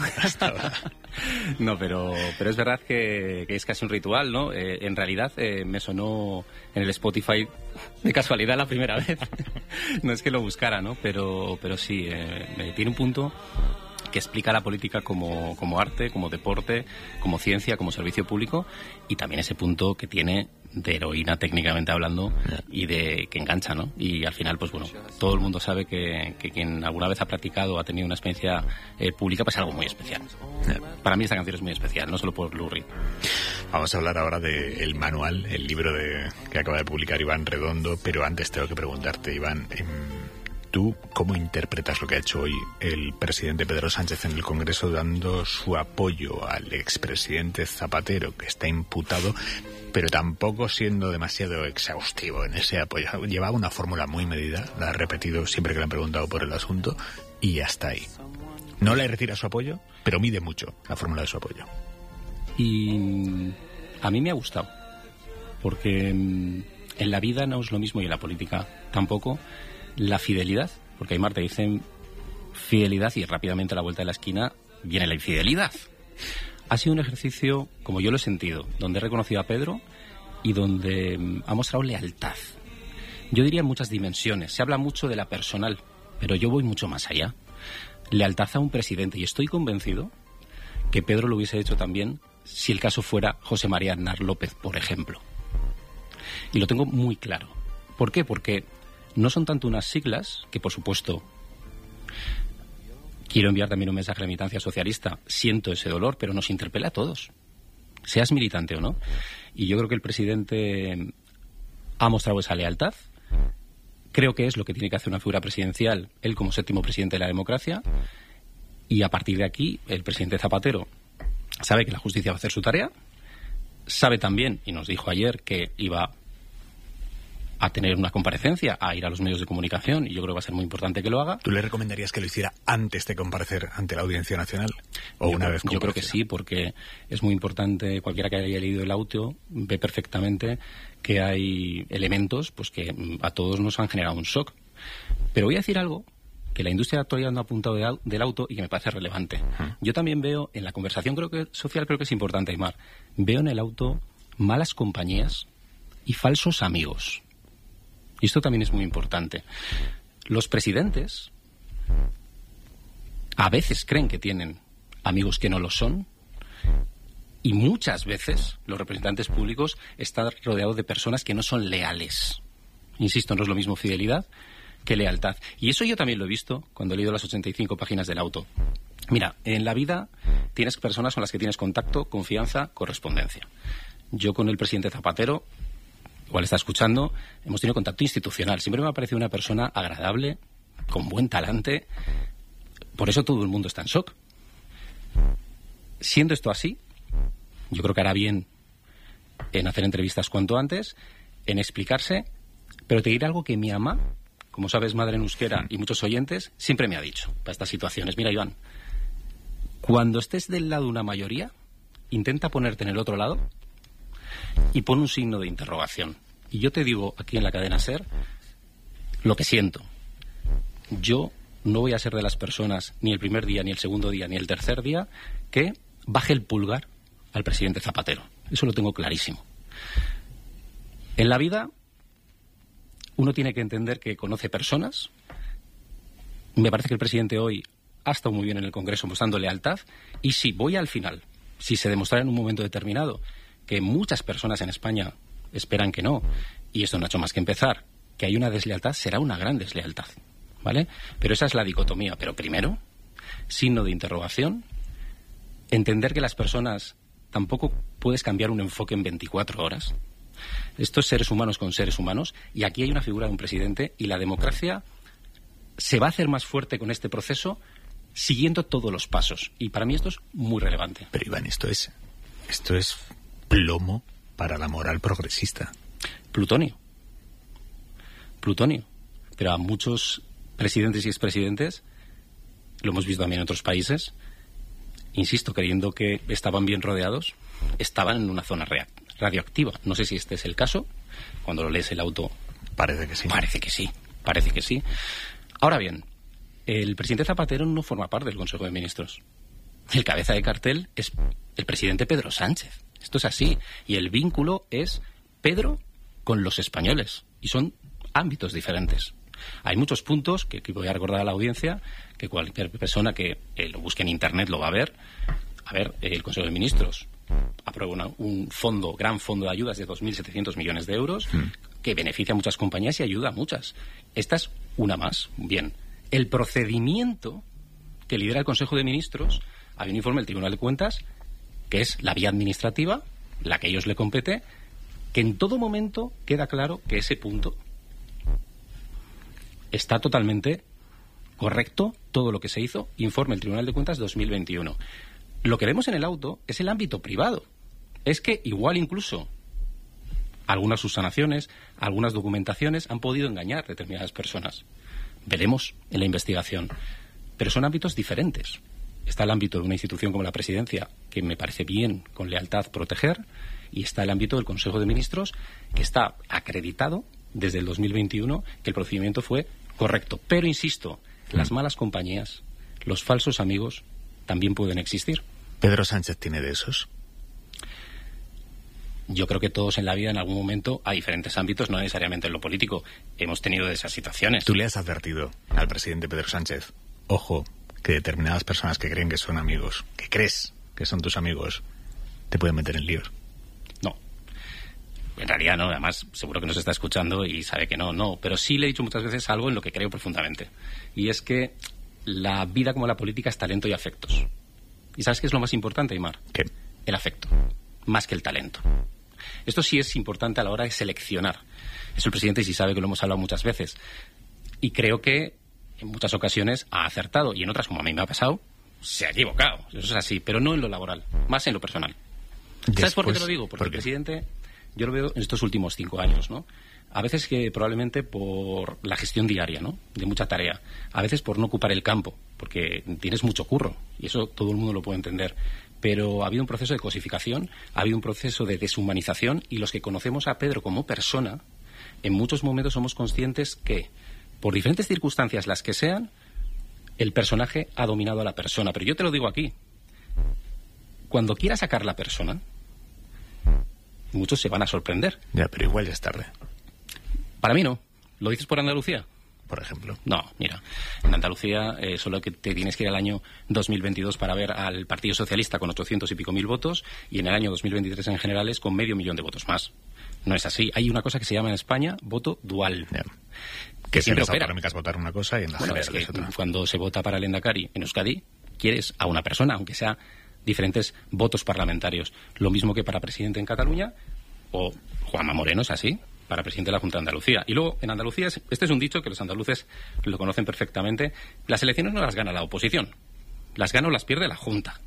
hasta ahora. No, pero es verdad que es casi un ritual, ¿no? En realidad me sonó en el Spotify de casualidad la primera vez. No es que lo buscara, ¿no? Pero sí, tiene un punto que explica la política como arte, como deporte, como ciencia, como servicio público, y también ese punto que tiene de heroína técnicamente hablando y de que engancha, ¿no? Y al final, pues bueno, todo el mundo sabe que quien alguna vez ha practicado o ha tenido una experiencia pública, pues es algo muy especial. Para mí esta canción es muy especial, no solo por Lou Reed. Vamos a hablar ahora del manual, el libro que acaba de publicar Iván Redondo, pero antes tengo que preguntarte, Iván, ¿tú cómo interpretas lo que ha hecho hoy el presidente Pedro Sánchez en el Congreso dando su apoyo al expresidente Zapatero, que está imputado, pero tampoco siendo demasiado exhaustivo en ese apoyo? Llevaba una fórmula muy medida, la ha repetido siempre que le han preguntado por el asunto, y hasta ahí. No le retira su apoyo, pero mide mucho la fórmula de su apoyo. Y a mí me ha gustado, porque en la vida no es lo mismo y en la política tampoco. La fidelidad, porque Aymar te dicen fidelidad y rápidamente a la vuelta de la esquina viene la infidelidad. Ha sido un ejercicio, como yo lo he sentido, donde he reconocido a Pedro y donde ha mostrado lealtad. Yo diría en muchas dimensiones. Se habla mucho de la personal, pero yo voy mucho más allá. Lealtad a un presidente, y estoy convencido que Pedro lo hubiese hecho también si el caso fuera José María Aznar López, por ejemplo. Y lo tengo muy claro. ¿Por qué? Porque no son tanto unas siglas, que por supuesto quiero enviar también un mensaje a la militancia socialista, siento ese dolor, pero nos interpela a todos, seas militante o no. Y yo creo que el presidente ha mostrado esa lealtad, creo que es lo que tiene que hacer una figura presidencial, él como séptimo presidente de la democracia, y a partir de aquí el presidente Zapatero sabe que la justicia va a hacer su tarea, sabe también, y nos dijo ayer, que iba a tener una comparecencia, a ir a los medios de comunicación, y yo creo que va a ser muy importante que lo haga. ¿Tú le recomendarías que lo hiciera antes de comparecer ante la Audiencia Nacional? ¿O una vez compareciera? Yo creo que sí, porque es muy importante, cualquiera que haya leído el auto ve perfectamente que hay elementos pues que a todos nos han generado un shock. Pero voy a decir algo que la industria de la actualidad no ha apuntado del auto y que me parece relevante. Yo también veo, en la conversación social creo que es importante, Aymar, veo en el auto malas compañías y falsos amigos. Y esto también es muy importante. Los presidentes a veces creen que tienen amigos que no lo son, y muchas veces los representantes públicos están rodeados de personas que no son leales. Insisto, no es lo mismo fidelidad que lealtad. Y eso yo también lo he visto cuando he leído las 85 páginas del auto. Mira, en la vida tienes personas con las que tienes contacto, confianza, correspondencia. Yo con el presidente Zapatero, igual está escuchando, hemos tenido contacto institucional. Siempre me ha parecido una persona agradable, con buen talante. Por eso todo el mundo está en shock. Siendo esto así, yo creo que hará bien en hacer entrevistas cuanto antes, en explicarse, pero te diré algo que mi ama, como sabes, madre en euskera, y muchos oyentes, siempre me ha dicho para estas situaciones. Mira, Iván, cuando estés del lado de una mayoría, intenta ponerte en el otro lado y pon un signo de interrogación. Y yo te digo aquí en la cadena SER lo que siento. Yo no voy a ser de las personas, ni el primer día, ni el segundo día, ni el tercer día, que baje el pulgar al presidente Zapatero. Eso lo tengo clarísimo. En la vida uno tiene que entender que conoce personas. Me parece que el presidente hoy ha estado muy bien en el Congreso mostrando lealtad, y si voy al final, si se demostrara en un momento determinado que muchas personas en España esperan que no, y esto no ha hecho más que empezar, que hay una deslealtad, será una gran deslealtad, ¿vale? Pero esa es la dicotomía. Pero primero, signo de interrogación, entender que las personas tampoco puedes cambiar un enfoque en 24 horas. Esto es seres humanos con seres humanos, y aquí hay una figura de un presidente, y la democracia se va a hacer más fuerte con este proceso siguiendo todos los pasos. Y para mí esto es muy relevante. Pero Iván, esto es plomo para la moral progresista. Plutonio. Pero a muchos presidentes y expresidentes, lo hemos visto también en otros países, insisto, creyendo que estaban bien rodeados, estaban en una zona radioactiva. No sé si este es el caso. Cuando lo lees el auto, parece que sí. Parece que sí. Ahora bien, el presidente Zapatero no forma parte del Consejo de Ministros. el cabeza de cartel es el presidente Pedro Sánchez. Esto es así. Y el vínculo es Pedro con los españoles. Y son ámbitos diferentes. Hay muchos puntos que voy a recordar a la audiencia, que cualquier persona que lo busque en Internet lo va a ver. A ver, el Consejo de Ministros aprueba un gran fondo de ayudas de 2.700 millones de euros que beneficia a muchas compañías y ayuda a muchas. Esta es una más. Bien, el procedimiento que lidera el Consejo de Ministros, hay un informe del Tribunal de Cuentas, que es la vía administrativa, la que a ellos le compete, que en todo momento queda claro que ese punto está totalmente correcto, todo lo que se hizo, informe el Tribunal de Cuentas 2021. Lo que vemos en el auto es el ámbito privado. Es que igual incluso algunas subsanaciones, algunas documentaciones han podido engañar a determinadas personas. Veremos en la investigación. Pero son ámbitos diferentes. Está el ámbito de una institución como la Presidencia, que me parece bien, con lealtad, proteger, y está el ámbito del Consejo de Ministros, que está acreditado desde el 2021 que el procedimiento fue correcto. Pero, insisto, las malas compañías, los falsos amigos, también pueden existir. ¿Pedro Sánchez tiene de esos? Yo creo que todos en la vida, en algún momento, a diferentes ámbitos, no necesariamente en lo político, hemos tenido de esas situaciones. ¿Tú le has advertido al presidente Pedro Sánchez, ojo, que determinadas personas que creen que son amigos, que crees que son tus amigos, te pueden meter en líos? No. En realidad no, además seguro que nos está escuchando y sabe que no. Pero sí le he dicho muchas veces algo en lo que creo profundamente. Y es que la vida como la política es talento y afectos. ¿Y sabes qué es lo más importante, Aimar? ¿Qué? El afecto, más que el talento. Esto sí es importante a la hora de seleccionar. Eso el presidente sí sabe, que lo hemos hablado muchas veces. Y creo que en muchas ocasiones ha acertado, y en otras, como a mí me ha pasado, se ha equivocado. Eso es así, pero no en lo laboral, más en lo personal. ¿Sabes por qué te lo digo? Porque el presidente, yo lo veo en estos últimos 5 años, ¿no? A veces que probablemente por la gestión diaria, ¿no?, de mucha tarea. A veces por no ocupar el campo, porque tienes mucho curro, y eso todo el mundo lo puede entender. Pero ha habido un proceso de cosificación, ha habido un proceso de deshumanización, y los que conocemos a Pedro como persona, en muchos momentos somos conscientes que, por diferentes circunstancias, las que sean, el personaje ha dominado a la persona. Pero yo te lo digo aquí, cuando quiera sacar la persona, muchos se van a sorprender. Ya, pero igual ya es tarde. Para mí no. ¿Lo dices por Andalucía? Por ejemplo. No, mira, en Andalucía solo que te tienes que ir al año 2022 para ver al Partido Socialista con 800 y pico mil votos, y en el año 2023 en generales con 500.000 de votos más. No es así. Hay una cosa que se llama en España voto dual. Yeah. Que siempre en las autonómicas votar una cosa y en las generales es que otra. Cuando se vota para el Endacari en Euskadi, quieres a una persona, aunque sea diferentes votos parlamentarios. Lo mismo que para presidente en Cataluña, o Juanma Moreno, es así, para presidente de la Junta de Andalucía. Y luego, en Andalucía, este es un dicho que los andaluces lo conocen perfectamente: las elecciones no las gana la oposición, las gana o las pierde la Junta.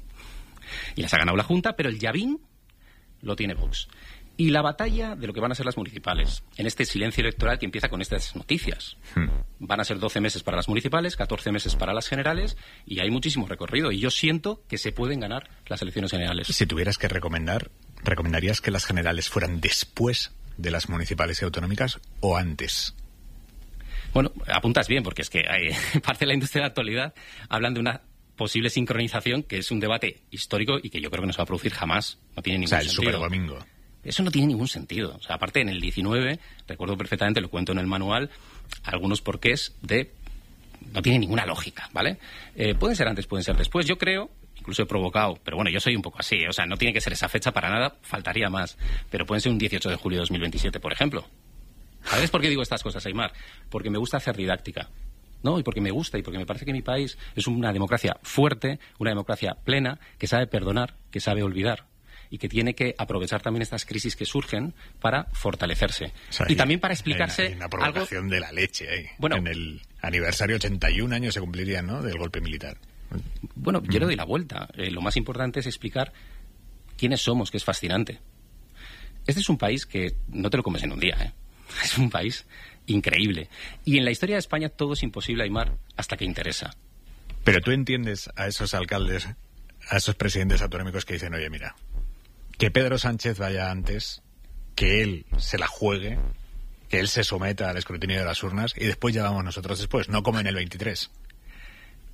Y las ha ganado la Junta, pero el llavín lo tiene Vox. Y la batalla de lo que van a ser las municipales, en este silencio electoral que empieza con estas noticias. Van a ser 12 meses para las municipales, 14 meses para las generales, y hay muchísimo recorrido. Y yo siento que se pueden ganar las elecciones generales. Si tuvieras que recomendar, ¿recomendarías que las generales fueran después de las municipales y autonómicas o antes? Bueno, apuntas bien, porque es que hay parte de la industria de la actualidad hablan de una posible sincronización, que es un debate histórico y que yo creo que no se va a producir jamás. No tiene ningún sentido. O sea, el superdomingo. Eso no tiene ningún sentido. O sea, aparte, en el 19, recuerdo perfectamente, lo cuento en el manual, algunos porqués de... No tiene ninguna lógica, ¿vale? Pueden ser antes, pueden ser después. Yo creo, incluso he provocado, pero bueno, yo soy un poco así, o sea, no tiene que ser esa fecha para nada, faltaría más. Pero pueden ser un 18 de julio de 2027, por ejemplo. ¿Sabes por qué digo estas cosas, Aimar? Porque me gusta hacer didáctica, ¿no? Y porque me gusta, y porque me parece que mi país es una democracia fuerte, una democracia plena, que sabe perdonar, que sabe olvidar, y que tiene que aprovechar también estas crisis que surgen para fortalecerse. O sea, y también para explicarse hay una provocación algo... de la leche ahí. Bueno, en el aniversario 81 años se cumpliría, ¿no?, del golpe militar. Bueno, yo le doy la vuelta. Lo más importante es explicar quiénes somos, que es fascinante. Este es un país que no te lo comes en un día, ¿eh? Es un país increíble. Y en la historia de España todo es imposible, Aimar, hasta que interesa. Pero tú entiendes a esos alcaldes, a esos presidentes autonómicos que dicen, oye, mira, que Pedro Sánchez vaya antes, que él se la juegue, que él se someta al escrutinio de las urnas y después ya vamos nosotros después, no como en el 23.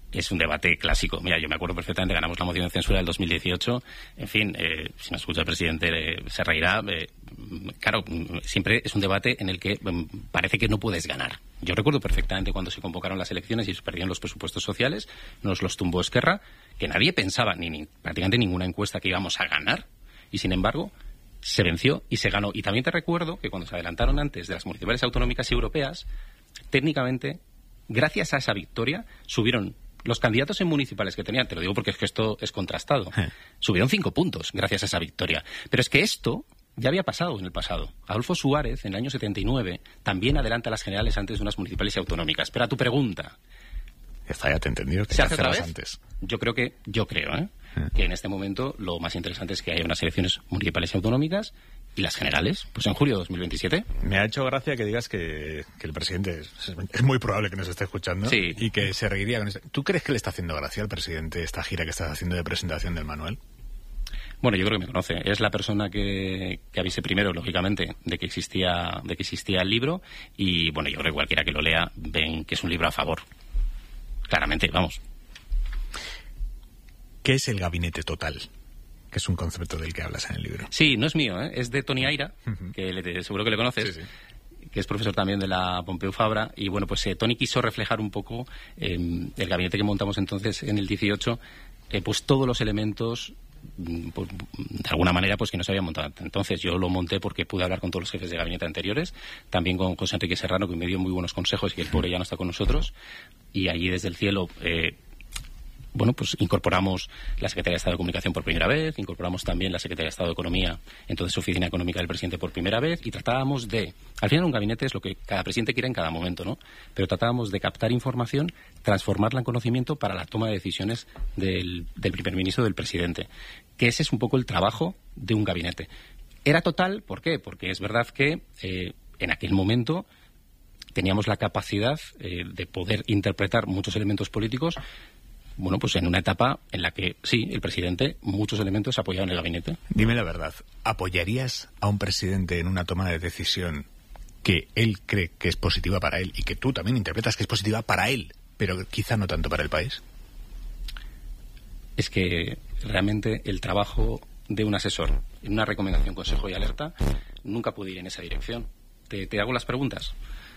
es un debate clásico. Mira, yo me acuerdo perfectamente, ganamos la moción de censura del 2018. En fin, si nos escucha el presidente se reirá. Claro, siempre es un debate en el que parece que no puedes ganar. Yo recuerdo perfectamente cuando se convocaron las elecciones y se perdieron los presupuestos sociales, nos los tumbó Esquerra, que nadie pensaba, ni prácticamente ninguna encuesta, que íbamos a ganar. Y sin embargo, se venció y se ganó. Y también te recuerdo que cuando se adelantaron antes de las municipales autonómicas y europeas, técnicamente, gracias a esa victoria, subieron los candidatos en municipales que tenían, te lo digo porque es que esto es contrastado, subieron 5 puntos gracias a esa victoria. Pero es que esto ya había pasado en el pasado. Adolfo Suárez, en el año 79, también adelanta las generales antes de unas municipales y autonómicas. Pero a tu pregunta... Ya te he entendido. ¿Se hace otra vez? Antes. Yo creo, que en este momento lo más interesante es que haya unas elecciones municipales y autonómicas y las generales, pues en julio de 2027. Me ha hecho gracia que digas que el presidente es muy probable que nos esté escuchando, sí, y que se reiría con esto. ¿Tú crees que le está haciendo gracia al presidente esta gira que estás haciendo de presentación del manual? Bueno, yo creo que me conoce. Es la persona que avise primero, lógicamente, de que existía el libro, y bueno, yo creo que cualquiera que lo lea ven que es un libro a favor. Claramente, vamos. ¿Qué es el gabinete total? Que es un concepto del que hablas en el libro. Sí, no es mío, es de Toni Aira, que seguro que le conoces, sí, que es profesor también de la Pompeu Fabra, y bueno, pues Toni quiso reflejar un poco el gabinete que montamos entonces en el 18, pues todos los elementos, pues, de alguna manera, pues que no se habían montado. Entonces yo lo monté porque pude hablar con todos los jefes de gabinete anteriores, también con José Enrique Serrano, que me dio muy buenos consejos, y el pobre ya no está con nosotros, y allí desde el cielo... bueno, pues incorporamos la Secretaría de Estado de Comunicación por primera vez, incorporamos también la Secretaría de Estado de Economía, entonces Oficina Económica del Presidente por primera vez, y tratábamos de... Al final un gabinete es lo que cada presidente quiere en cada momento, ¿no? Pero tratábamos de captar información, transformarla en conocimiento para la toma de decisiones del primer ministro, del presidente. Que ese es un poco el trabajo de un gabinete. Era total, ¿por qué? Porque es verdad que en aquel momento teníamos la capacidad de poder interpretar muchos elementos políticos. Bueno, pues en una etapa en la que, sí, el presidente, muchos elementos apoyaban el gabinete. Dime la verdad, ¿apoyarías a un presidente en una toma de decisión que él cree que es positiva para él y que tú también interpretas que es positiva para él, pero quizá no tanto para el país? Es que realmente el trabajo de un asesor en una recomendación, consejo y alerta nunca puede ir en esa dirección. Te hago las preguntas.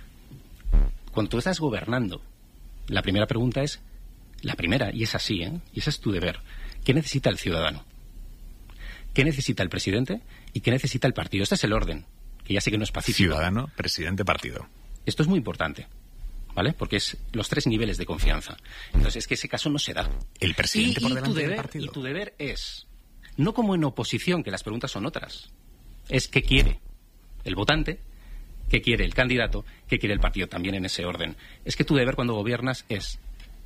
Cuando tú estás gobernando, la primera pregunta es... La primera, y es así, y ese es tu deber. ¿Qué necesita el ciudadano? ¿Qué necesita el presidente? ¿Y qué necesita el partido? Este es el orden, que ya sé que no es pacífico. Ciudadano, presidente, partido. Esto es muy importante, ¿vale? Porque es los 3 niveles de confianza. Entonces, es que ese caso no se da. El presidente por delante del partido. Y tu deber es, no como en oposición, que las preguntas son otras, es qué quiere el votante, qué quiere el candidato, qué quiere el partido, también en ese orden. Es que tu deber cuando gobiernas es...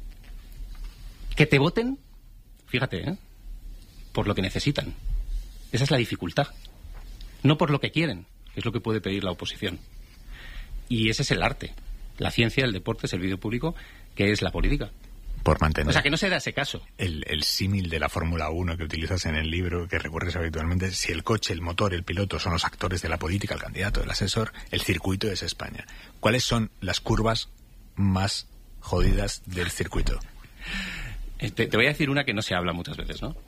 que te voten, fíjate, por lo que necesitan. Esa es la dificultad. No por lo que quieren, que es lo que puede pedir la oposición. Y ese es el arte. La ciencia, el deporte, el servicio público, que es la política. Por mantener. O sea, que no se da ese caso. El símil de la Fórmula 1 que utilizas en el libro, que recurres habitualmente, si el coche, el motor, el piloto son los actores de la política, el candidato, el asesor, el circuito es España. ¿Cuáles son las curvas más jodidas del circuito? Te voy a decir una que no se habla muchas veces, ¿no?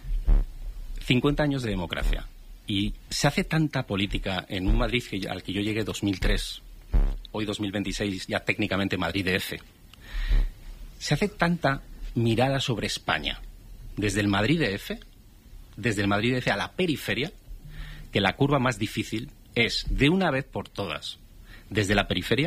50 años de democracia. Y se hace tanta política en un Madrid al que yo llegué en 2003, hoy 2026, ya técnicamente Madrid DF. Se hace tanta mirada sobre España, desde el Madrid DF a la periferia, que la curva más difícil es, de una vez por todas, desde la periferia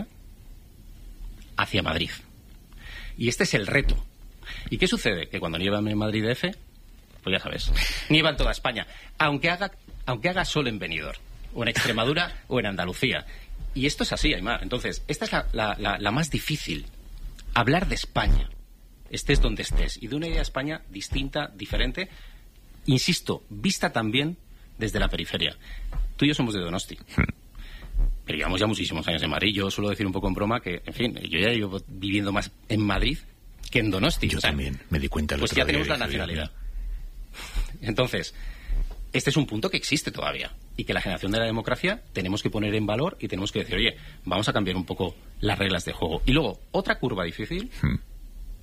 hacia Madrid. Y este es el reto. ¿Y qué sucede? Que cuando nievan en Madrid DF, pues ya sabes, nieva en toda España, aunque haga sol en Benidorm, o en Extremadura, o en Andalucía. Y esto es así, Aimar. Entonces, esta es la más difícil. Hablar de España, estés donde estés, y de una idea de España distinta, diferente, insisto, vista también desde la periferia. Tú y yo somos de Donosti. Pero llevamos ya muchísimos años en Madrid. Yo suelo decir un poco en broma que, en fin, yo ya llevo viviendo más en Madrid que en Donosti. Yo también me di cuenta. Pues ya tenemos la nacionalidad. Entonces, este es un punto que existe todavía y que la generación de la democracia tenemos que poner en valor y tenemos que decir, oye, vamos a cambiar un poco las reglas de juego. Y luego, otra curva difícil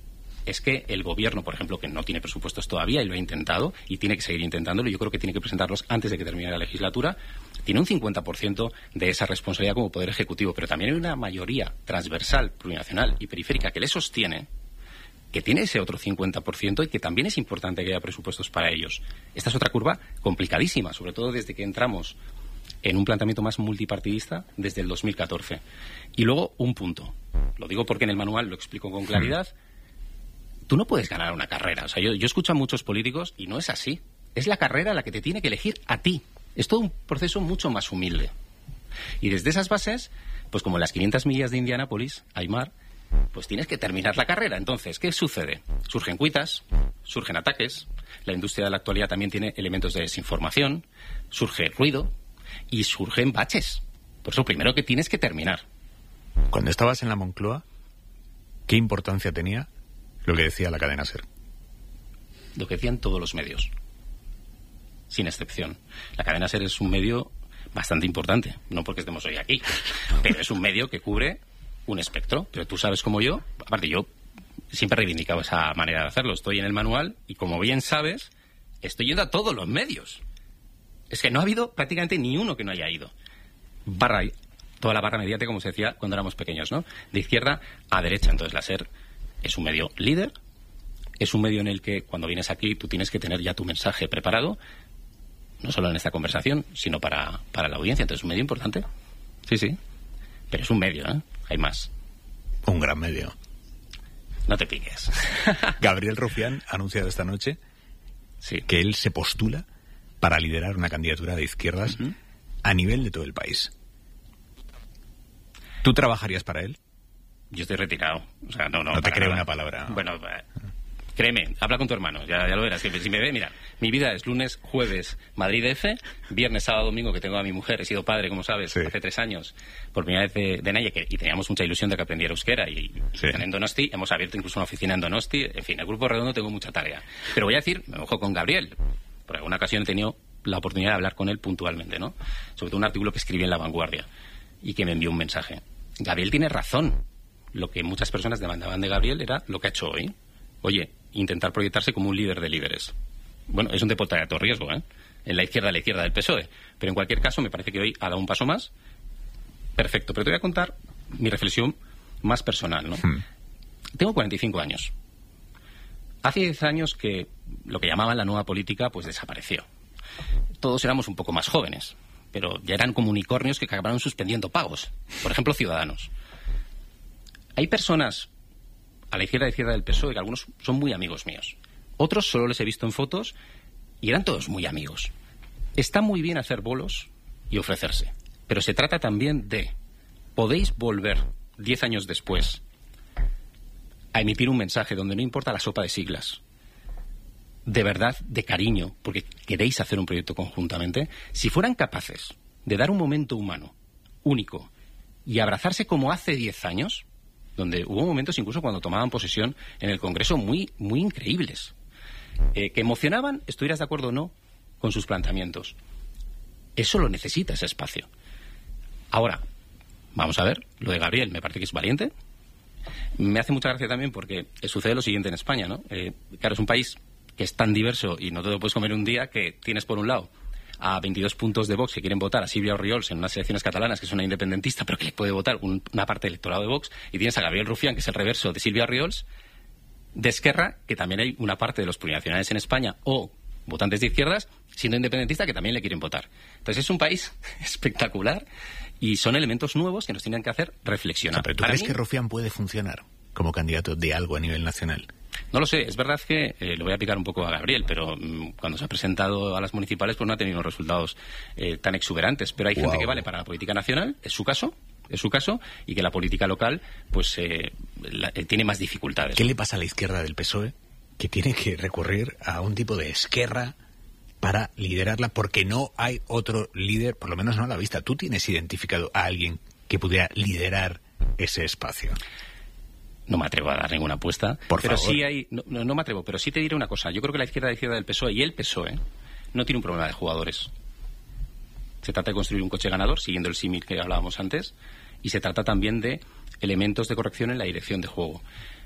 es que el gobierno, por ejemplo, que no tiene presupuestos todavía y lo ha intentado y tiene que seguir intentándolo, yo creo que tiene que presentarlos antes de que termine la legislatura, tiene un 50% de esa responsabilidad como Poder Ejecutivo, pero también hay una mayoría transversal, plurinacional y periférica que le sostiene, que tiene ese otro 50% y que también es importante que haya presupuestos para ellos. Esta es otra curva complicadísima, sobre todo desde que entramos en un planteamiento más multipartidista desde el 2014. Y luego, un punto. Lo digo porque en el manual lo explico con claridad. Tú no puedes ganar una carrera. O sea, yo escucho a muchos políticos y no es así. Es la carrera la que te tiene que elegir a ti. Es todo un proceso mucho más humilde. Y desde esas bases, pues como en las 500 millas de Indianápolis, Aymar, pues tienes que terminar la carrera. Entonces, ¿qué sucede? Surgen cuitas, surgen ataques, la industria de la actualidad también tiene elementos de desinformación, surge ruido y surgen baches. Por eso, primero que tienes que terminar. Cuando estabas en la Moncloa, ¿qué importancia tenía lo que decía la cadena SER? Lo que decían todos los medios, sin excepción. La cadena SER es un medio bastante importante, no porque estemos hoy aquí, pero es un medio que cubre un espectro. Pero tú sabes como yo, aparte yo siempre he reivindicado esa manera de hacerlo. Estoy en el manual y, como bien sabes, estoy yendo a todos los medios. Es que no ha habido prácticamente ni uno que no haya ido. Toda la barra mediática, como se decía cuando éramos pequeños, ¿no? De izquierda a derecha. Entonces la SER es un medio líder, es un medio en el que cuando vienes aquí tú tienes que tener ya tu mensaje preparado, no solo en esta conversación, sino para la audiencia. Entonces es un medio importante. Sí, sí. Pero es un medio, ¿eh? Hay más. Un gran medio. No te piques. Gabriel Rufián ha anunciado esta noche que él se postula para liderar una candidatura de izquierdas a nivel de todo el país. ¿Tú trabajarías para él? Yo estoy retirado. O sea, no te creo nada. una palabra. Bueno, créeme, habla con tu hermano, ya lo verás. Si me ve, mira, mi vida es lunes, jueves, Madrid F, viernes, sábado, domingo, que tengo a mi mujer. He sido padre, como sabes, hace 3 años, por primera vez de Naya, y teníamos mucha ilusión de que aprendiera euskera. Y en Donosti, hemos abierto incluso una oficina en Donosti. En fin, el Grupo Redondo tengo mucha tarea. Pero voy a decir, me ojo con Gabriel. Por alguna ocasión he tenido la oportunidad de hablar con él puntualmente, ¿no? Sobre todo un artículo que escribí en La Vanguardia y que me envió un mensaje. Gabriel tiene razón. Lo que muchas personas demandaban de Gabriel era lo que ha hecho hoy. Oye, intentar proyectarse como un líder de líderes. Bueno, es un deporte de alto riesgo, ¿eh? En la izquierda del PSOE. Pero en cualquier caso, me parece que hoy ha dado un paso más. Perfecto. Pero te voy a contar mi reflexión más personal, ¿no? Tengo 45 años. Hace 10 años que lo que llamaban la nueva política pues desapareció. Todos éramos un poco más jóvenes, pero ya eran como unicornios que acabaron suspendiendo pagos. Por ejemplo, Ciudadanos. Hay personas a la izquierda del PSOE que algunos son muy amigos míos. Otros solo les he visto en fotos y eran todos muy amigos. Está muy bien hacer bolos y ofrecerse, pero se trata también de... ¿Podéis volver 10 años después a emitir un mensaje donde no importa la sopa de siglas, de verdad, de cariño, porque queréis hacer un proyecto conjuntamente? Si fueran capaces de dar un momento humano, único, y abrazarse como hace 10 años, donde hubo momentos incluso cuando tomaban posesión en el Congreso muy, muy increíbles, que emocionaban, estuvieras de acuerdo o no, con sus planteamientos. Eso lo necesita, ese espacio. Ahora, vamos a ver, lo de Gabriel me parece que es valiente. Me hace mucha gracia también porque sucede lo siguiente en España, ¿no? Claro, es un país que es tan diverso y no te lo puedes comer un día, que tienes por un lado a 22 puntos de Vox que quieren votar a Sílvia Orriols en unas elecciones catalanas, que es una independentista, pero que le puede votar una parte del electorado de Vox, y tienes a Gabriel Rufián, que es el reverso de Sílvia Orriols, de Esquerra, que también hay una parte de los plurinacionales en España, o votantes de izquierdas, siendo independentista, que también le quieren votar. Entonces es un país espectacular y son elementos nuevos que nos tienen que hacer reflexionar. ¿Pero tú crees que Rufián puede funcionar como candidato de algo a nivel nacional? No lo sé, es verdad que le voy a picar un poco a Gabriel, pero cuando se ha presentado a las municipales pues no ha tenido resultados tan exuberantes, pero hay gente que vale para la política nacional, es su caso, y que la política local pues tiene más dificultades. ¿Qué le pasa a la izquierda del PSOE que tiene que recurrir a un tipo de Esquerra para liderarla porque no hay otro líder, por lo menos no a la vista? ¿Tú tienes identificado a alguien que pudiera liderar ese espacio? No me atrevo a dar ninguna apuesta. Por pero favor. Sí hay, no me atrevo, pero sí te diré una cosa. Yo creo que la izquierda del PSOE y el PSOE no tiene un problema de jugadores. Se trata de construir un coche ganador, siguiendo el símil que hablábamos antes, y se trata también de elementos de corrección en la dirección de juego.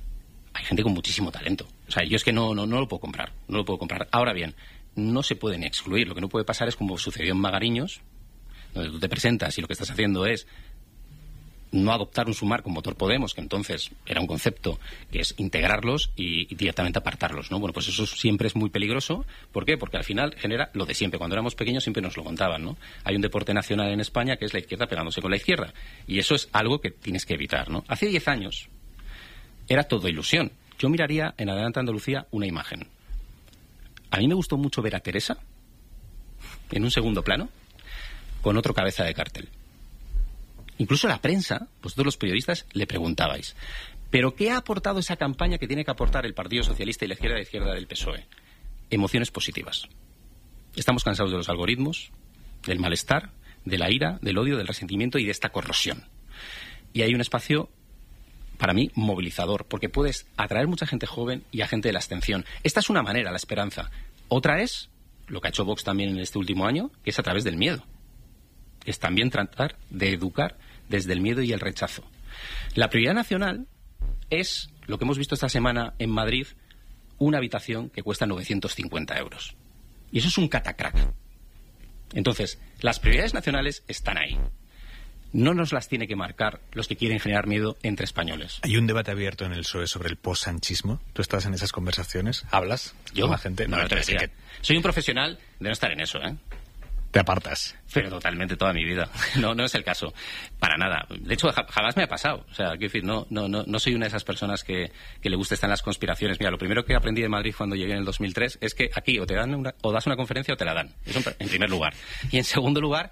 hay gente con muchísimo talento. O sea, yo es que no lo puedo comprar. No lo puedo comprar. Ahora bien, no se puede ni excluir. Lo que no puede pasar es como sucedió en Magariños, donde tú te presentas y lo que estás haciendo es no adoptar un sumar con Motor Podemos, que entonces era un concepto que es integrarlos y directamente apartarlos, ¿no? Bueno, pues eso siempre es muy peligroso. ¿Por qué? Porque al final genera lo de siempre. Cuando éramos pequeños siempre nos lo contaban, ¿no? Hay un deporte nacional en España que es la izquierda pegándose con la izquierda. Y eso es algo que tienes que evitar, ¿no? Hace 10 años era todo ilusión. Yo miraría en Adelante Andalucía una imagen. A mí me gustó mucho ver a Teresa en un segundo plano con otro cabeza de cartel. Incluso la prensa, vosotros los periodistas, le preguntabais, ¿pero qué ha aportado esa campaña que tiene que aportar el Partido Socialista y la izquierda del PSOE? Emociones positivas. Estamos cansados de los algoritmos, del malestar, de la ira, del odio, del resentimiento y de esta corrosión. Y hay un espacio, para mí, movilizador, porque puedes atraer mucha gente joven y a gente de la abstención. Esta es una manera, la esperanza. Otra es, lo que ha hecho Vox también en este último año, que es a través del miedo. Es también tratar de educar desde el miedo y el rechazo. La prioridad nacional es, lo que hemos visto esta semana en Madrid, una habitación que cuesta 950 euros. Y eso es un catacrack. Entonces, las prioridades nacionales están ahí. No nos las tiene que marcar los que quieren generar miedo entre españoles. ¿Hay un debate abierto en el PSOE sobre el post-sanchismo? ¿Tú estás en esas conversaciones? ¿Hablas con la gente? No, soy un profesional de no estar en eso, ¿eh? Te apartas. Pero totalmente toda mi vida. No es el caso. Para nada. De hecho, jamás me ha pasado. O sea, quiero decir, no soy una de esas personas que le gusta estar en las conspiraciones. Mira, lo primero que aprendí de Madrid cuando llegué en el 2003 es que aquí o te dan o das una conferencia o te la dan. Eso en primer lugar. Y en segundo lugar,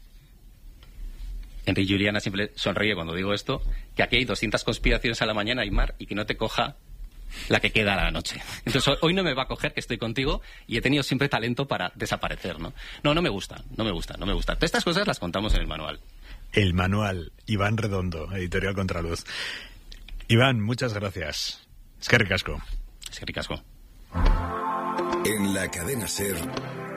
Enrique Juliana siempre sonríe cuando digo esto, que aquí hay 200 conspiraciones a la mañana, Aymar, y que no te coja la que queda a la noche. Entonces hoy no me va a coger, que estoy contigo, y he tenido siempre talento para desaparecer, ¿no? No me gusta. Todas estas cosas las contamos en el manual. El manual, Iván Redondo, Editorial Contraluz. Iván, muchas gracias. Eskerrik asko. Eskerrik asko. En la cadena SER,